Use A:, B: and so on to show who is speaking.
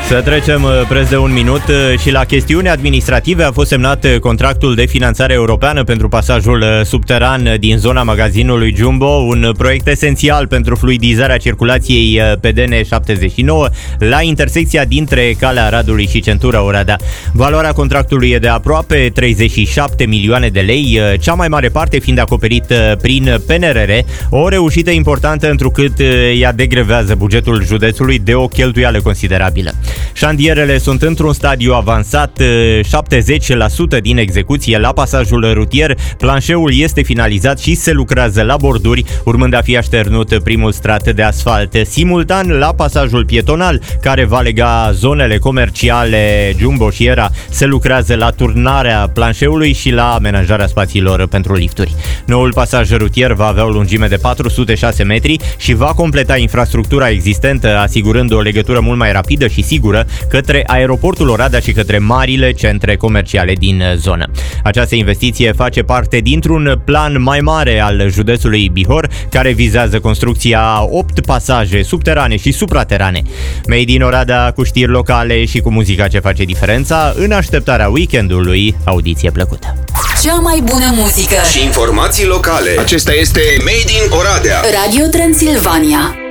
A: Să trecem preț de un minut și la chestiuni administrative. A fost semnat contractul de finanțare europeană pentru pasajul subteran din zona magazinului Jumbo, un proiect esențial pentru fluidizarea circulației pe DN79 la intersecția dintre Calea Aradului și centura Oradea. Valoarea contractului e de aproape 37 milioane de lei, cea mai mare parte fiind acoperită prin PNRR, o reușită importantă întrucât ea degrevează bugetul județului de o cheltuială considerabilă. Șantierele sunt într-un stadiu avansat, 70% din execuție la pasajul rutier, planșeul este finalizat și se lucrează la borduri, urmând a fi așternut primul strat de asfalt. Simultan, la pasajul pietonal, care va lega zonele comerciale Jumbo și Era, se lucrează la turnarea planșeului și la amenajarea spațiilor pentru lifturi. Noul pasaj rutier va avea o lungime de 406 metri și va completa infrastructura existentă, asigurând o legătură mult mai rapidă și sigură către aeroportul Oradea și către marile centre comerciale din zonă. Această investiție face parte dintr-un plan mai mare al județului Bihor, care vizează construcția 8 pasaje subterane și supraterane. Made in Oradea, cu știri locale și cu muzica ce face diferența, în așteptarea weekendului. Audiție plăcută!
B: Cea mai bună muzică
C: și informații locale. Acesta este Made in Oradea.
B: Radio Transilvania.